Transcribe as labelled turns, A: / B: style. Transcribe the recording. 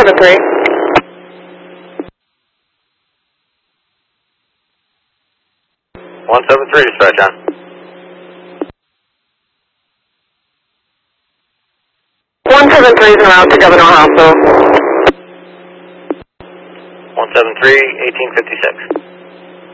A: 173.
B: 173, dispatch on.
A: 173 is en route to Governor Hospital.
B: 173, 1856.